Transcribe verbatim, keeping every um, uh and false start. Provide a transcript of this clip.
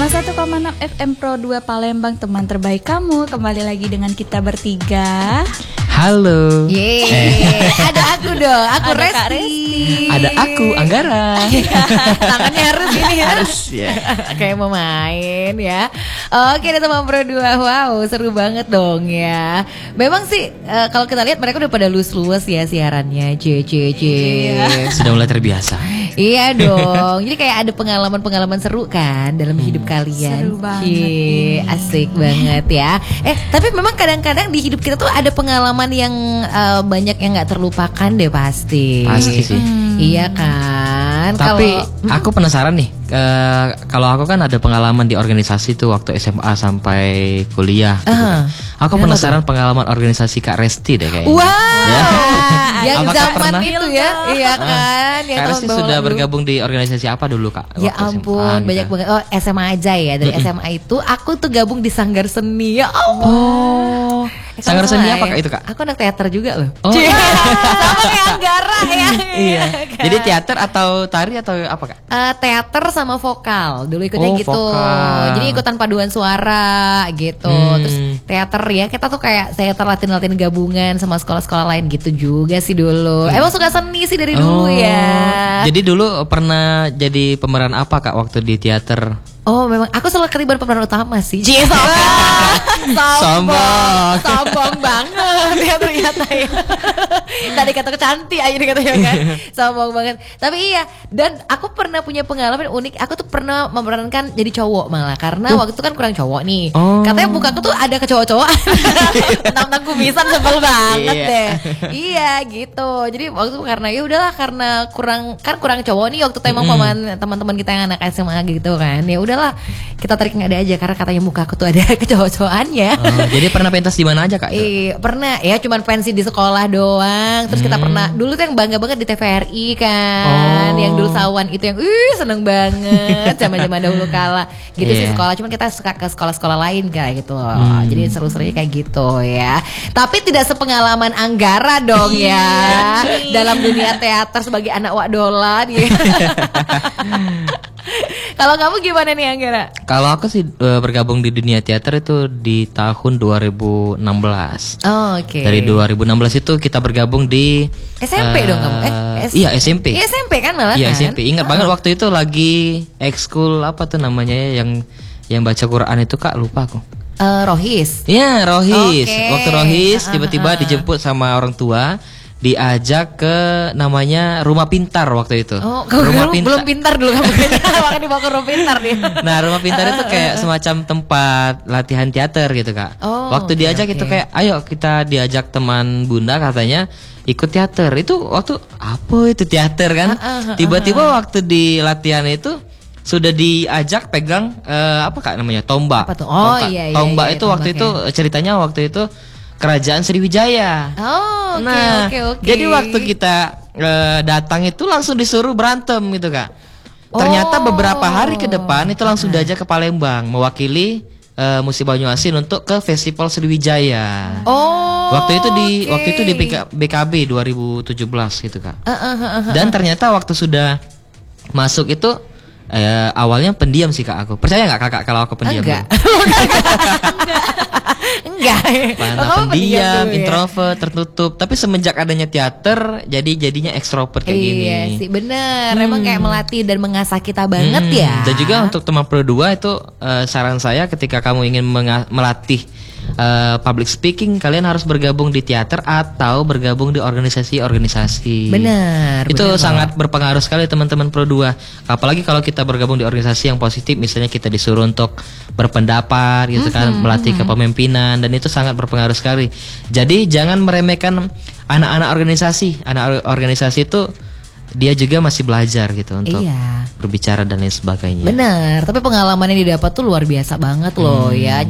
seratus satu koma enam F M Pro dua Palembang, teman terbaik kamu. Kembali lagi dengan kita bertiga. Halo. Yeay, ada aku dong, aku Ada Kak Resti. Resti. Ada aku Anggara. Tangannya harus ini ya. Harus ya. Kayak mau main ya. Oke, ada teman Pro dua. Wow, seru banget dong ya. Memang sih uh, kalau kita lihat mereka udah pada luas-luas ya siarannya. C C C. Sudah mulai terbiasa. Iya dong. Jadi kayak ada pengalaman-pengalaman seru kan dalam hidup kalian. Seru banget Cie, nih. asik banget ya. Eh, tapi memang kadang-kadang di hidup kita tuh ada pengalaman yang uh, banyak yang nggak terlupakan deh pasti. Pasti sih. Iya kan. Tapi Kalau- aku penasaran nih. eh, kalau aku kan ada pengalaman di organisasi tuh waktu S M A sampai kuliah. gitu Ah. kan. Aku Kenapa penasaran pengalaman organisasi Kak Resti deh kayaknya. Wow, Ya. yang Apakah zaman pernah? itu ya, iya kan, yang Kak tahun Resti bawah sudah dulu. bergabung di organisasi apa dulu Kak? Ya Waktu S M A ampun, gitu. banyak banget. Oh, S M A aja ya. Dari S M A itu aku tuh gabung di Sanggar Seni. Ya ampun. Oh. Eh, Sanggar sama Seni ya. apa Kak itu Kak? Aku anak teater juga loh. Oh. Cie, sama kayak Anggara ya. Iya. kan? Jadi teater atau tari atau apa Kak? Eh, teater sama vokal dulu ikutnya Oh, gitu. vokal. Jadi ikutan paduan suara gitu. Hmm. Terus teater ya kita tuh kayak teater latihan-latihan gabungan sama sekolah-sekolah lain gitu juga sih dulu. Emang suka seni sih dari dulu Oh, ya. Jadi dulu pernah jadi pemeran apa Kak waktu di teater? Oh memang aku selalu ketiban pemeran utama sih. Cie, sombong. Sombong. Sombong banget ya ternyata ya. Tadi kata cantik aja dikatanya kan. Sombong banget. Tapi iya, dan aku pernah punya pengalaman unik. Aku tuh pernah memerankan jadi cowok malah karena waktu itu kan kurang cowok nih. Oh. Katanya mukaku tuh ada kecowok-cowok. Tentang kumisan sebel banget Iya. deh. Iya gitu. Jadi waktu itu karena ya udahlah karena kurang kan kurang cowok nih waktu itu emang paman teman-teman kita yang anak S M A gitu kan. Ya udahlah kita tarik nggak ada aja karena katanya muka aku tuh ada kecowok-cowokannya. Oh, jadi pernah pentas di mana aja Kak? Iya pernah ya cuman pensi di sekolah doang. Terus kita pernah dulu tuh yang bangga banget di T V R I kan, Oh. yang dulu Sawan itu yang ih seneng banget zaman-zaman dahulu kala gitu sih Iya. sekolah. Cuman kita suka ke sekolah-sekolah lain kayak gitu loh. Jadi seru-serunya kayak gitu ya. Tapi tidak sepengalaman Anggara dong ya dalam dunia teater sebagai anak wakdola dia. Kalau kamu gimana nih Anggara? Kalau aku sih eh, bergabung di dunia teater itu di tahun dua ribu enam belas. Oh, oke. Dari dua ribu enam belas itu kita bergabung di S M P eh, dong kamu? Eh, S- iya S M P. Iya S M P kan malah Iya kan? S M P. Ingat banget waktu itu lagi ekskul apa tuh namanya ya, yang yang baca Quran itu Kak, lupa aku. Eh, Rohis. Iya, Rohis. Oke. Waktu Rohis Ah, tiba-tiba ah, ah. dijemput sama orang tua, diajak ke namanya Rumah Pintar waktu itu. Oh, kamu Rumah belum, belum pintar dulu kamu makanya dibawa ke rumah pintar nih. Nah, Rumah Pintar itu kayak semacam tempat latihan teater gitu, Kak. Oh, waktu oke, diajak oke. itu kayak, ayo kita diajak teman Bunda katanya ikut teater. Itu waktu apa itu teater kan? Ah, ah, ah, Tiba-tiba waktu di latihan itu sudah diajak pegang eh, apa Kak namanya? Tombak. Apa tuh? Oh, Tongkat. iya, iya, Tombak iya, itu waktu tombak itu ceritanya waktu itu Kerajaan Sriwijaya. Oh, oke nah, oke oke. jadi waktu kita eh, datang itu langsung disuruh berantem gitu Kak. Ternyata Oh. beberapa hari ke depan itu langsung diajak ke Palembang mewakili eh, Musim Banyuasin untuk ke Festival Sriwijaya. Oh. Waktu itu di oke. waktu itu di B K B K B dua ribu tujuh belas gitu Kak. Ah, ah, ah, ah. Dan ternyata waktu sudah masuk itu eh, awalnya pendiam sih Kak aku. Percaya nggak Kakak kalau aku pendiam? Enggak. Enggak. Mana Oh, kamu pendiam, dulu ya? introvert, tertutup. Tapi semenjak adanya teater, jadi jadinya ekstrovert kayak gini. Iya sih bener. Emang kayak melatih dan mengasah kita banget Hmm, ya. Dan juga untuk teman Pro dua itu eh, saran saya ketika kamu ingin menga- melatih eh, public speaking, kalian harus bergabung di teater atau bergabung di organisasi-organisasi. Bener, Itu bener sangat berpengaruh sekali teman-teman Pro dua. Apalagi kalau kita bergabung di organisasi yang positif, misalnya kita disuruh untuk berpendapat gitu kan, melatih kepemimpinan, dan itu sangat berpengaruh sekali. Jadi jangan meremehkan anak-anak organisasi. Anak organisasi itu dia juga masih belajar gitu untuk Iya. berbicara dan lain sebagainya. Bener. Tapi pengalaman yang didapat tuh luar biasa banget loh ya.